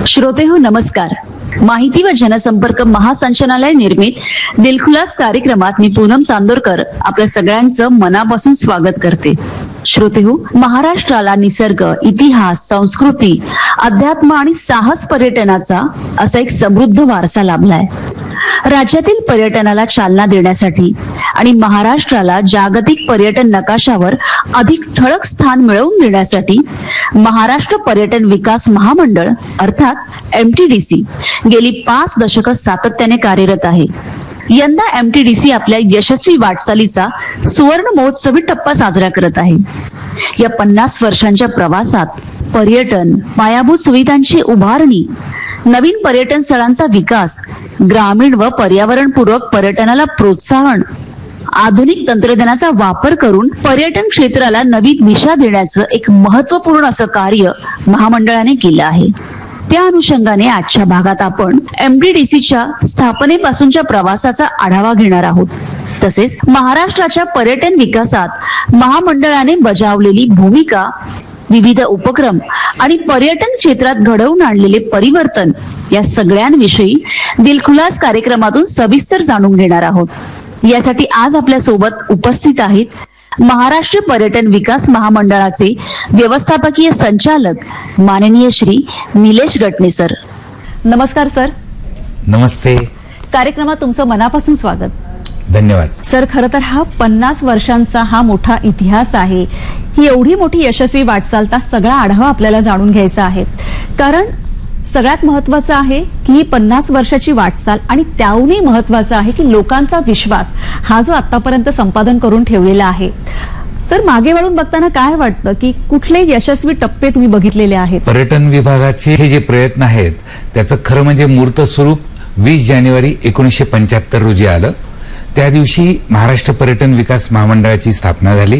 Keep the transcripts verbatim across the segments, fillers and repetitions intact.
श्रोते हो नमस्कार. माहिती व जनसंपर्क महासंचालनालय निर्मित दिलखुलास कार्यक्रमात मी पूनम चांदोरकर आपल्या सगळ्यांचं मनापासून स्वागत करते. श्रोते हो, महाराष्ट्राला निसर्ग, इतिहास, संस्कृती, अध्यात्म आणि साहस पर्यटनाचा असा एक समृद्ध वारसा लाभलाय. राज्यातील पर्यटनाला चालना देण्यासाठी आणि महाराष्ट्राला जागतिक पर्यटन नकाशावर अधिक ठळक स्थान मिळवून देण्यासाठी महाराष्ट्र पर्यटन विकास महामंडळ अर्थात एम टी डी सी गेली पाच दशकं सातत्याने कार्यरत आहे. यंदा एम टी डी सी आपल्या यशस्वी वाटचालीचा सुवर्ण महोत्सवी टप्पा साजरा करत आहे. या पन्नास वर्षांच्या प्रवासात पर्यटन, पायाभूत सुविधांची उभारणी, नवीन पर्यटन स्थळांचा विकास, ग्रामीण व पर्यावरणपूरक पर्यटनाला प्रोत्साहन, आधुनिक तंत्रज्ञानाचा वापर करून पर्यटन क्षेत्राला नवी दिशा देण्याचं एक महत्वपूर्ण असं कार्य महामंडळाने केलं आहे. त्या अनुषंगाने आजच्या भागात आपण एम टी डी सीच्या स्थापनेपासूनच्या प्रवासाचा आढावा घेणार आहोत. तसेच महाराष्ट्राच्या पर्यटन विकासात महामंडळाने बजावलेली भूमिका, विविध उपक्रम आणि पर्यटन क्षेत्रात घडवून आणलेले परिवर्तन या सगळ्यांविषयी दिलखुलास कार्यक्रमातून सविस्तर जाणून घेणार आहोत. यासाठी आज आपल्या सोबत उपस्थित आहेत महाराष्ट्र पर्यटन विकास महामंडळाचे व्यवस्थापकीय संचालक माननीय श्री निलेश गटणे सर. नमस्कार सर. नमस्ते. कार्यक्रमात तुमचं मनापासून स्वागत. धन्यवाद सर. खरं तर हा पन्नास वर्षांचा हा मोठा इतिहास आहे. ही एवढी मोठी यशस्वी वाटचालचा सगळा आढावा आपल्याला जाणून घ्यायचा आहे. कारण सगळ्यात महत्वाचं आहे की ही पन्नास वर्षाची वाटचाल आणि त्याहूनही महत्वाचं आहे की लोकांचा विश्वास हा जो आतापर्यंत संपादन करून ठेवलेला आहे. सर, मागे वळून बघताना काय वाटतं की कुठले यशस्वी टप्पे तुम्ही बघितलेले आहेत? पर्यटन विभागाचे हे जे प्रयत्न आहेत त्याचं खरं म्हणजे मूर्त स्वरूप वीस जानेवारी एकोणीसशे पंच्याहत्तर रोजी आलं. त्या दिवशी महाराष्ट्र पर्यटन विकास महामंडळाची स्थापना झाली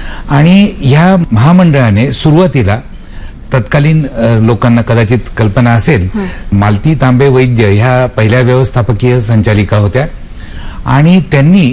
आणि ह्या महामंडळाने सुरुवातीला तत्कालीन लोकांना कदाचित कल्पना असेल, मालती तांबे वैद्य ह्या पहिल्या व्यवस्थापकीय संचालिका होत्या आणि त्यांनी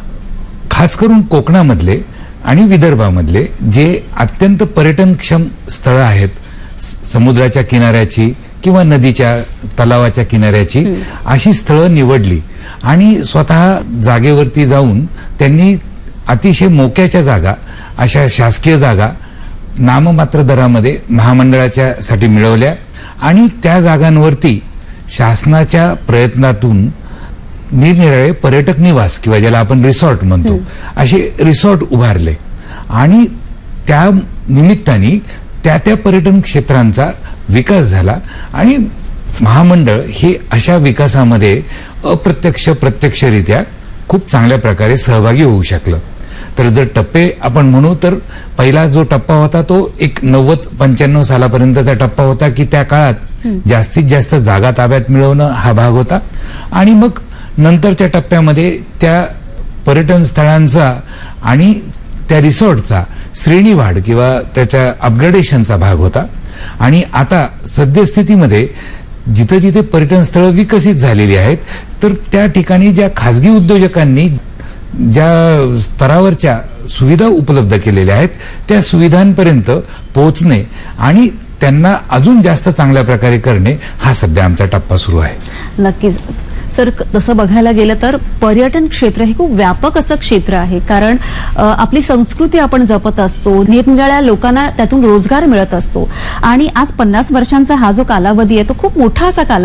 खास करून कोकणामधले आणि विदर्भामधले जे अत्यंत पर्यटनक्षम स्थळं आहेत, समुद्राच्या किनाऱ्याची किंवा नदीच्या तलावाच्या किनाऱ्याची अशी स्थळं निवडली आणि स्वतः जागेवरती जाऊन त्यांनी अतिशय मोक्याच्या जागा, अशा शासकीय जागा नाममात्र दरामध्ये महामंडळाच्या साठी मिळवल्या आणि त्या जागांवरती शासनाच्या प्रयत्नातून निरनिराळे पर्यटक निवास किंवा ज्याला आपण रिसॉर्ट म्हणतो असे रिसॉर्ट उभारले आणि त्या निमित्ताने त्या त्या पर्यटन क्षेत्रांचा विकास झाला आणि महामंडळ हे अशा विकासामध्ये अप्रत्यक्ष प्रत्यक्षरित्या खूप चांगल्या प्रकारे सहभागी होऊ शकलं. तर जर टप्पे आपण म्हणू तर पहिला जो टप्पा होता तो एक नव्वद पंच्याण्णव सालापर्यंतचा टप्पा होता की त्या काळात जास्तीत जास्त जागा ताब्यात मिळवणं हा भाग होता आणि मग नंतरच्या टप्प्यामध्ये त्या पर्यटन स्थळांचा आणि त्या रिसॉर्टचा श्रेणीवाढ किंवा त्याच्या अपग्रेडेशनचा भाग होता. आणि आता सद्यस्थितीमध्ये जिथे जिथे पर्यटन स्थळं विकसित झालेली आहेत तर त्या ठिकाणी ज्या खासगी उद्योजकांनी ज्या स्तरावरच्या सुविधा उपलब्ध केलेल्या आहेत त्या सुविधांपर्यंत पोहोचणे आणि त्यांना अजून जास्त चांगल्या प्रकारे करणे हा सध्या आमचा टप्पा सुरू आहे. नक्कीच सर. तसं बघायला गेलं तर पर्यटन क्षेत्र हे खूप व्यापक असं क्षेत्र आहे. कारण आपली संस्कृती आपण जपत असतो, निरनिराळ्या लोकांना त्यातून रोजगार मिळत असतो आणि आज पन्नास वर्षांचा हा जो कालावधी आहे तो खूप मोठा असा कालावधी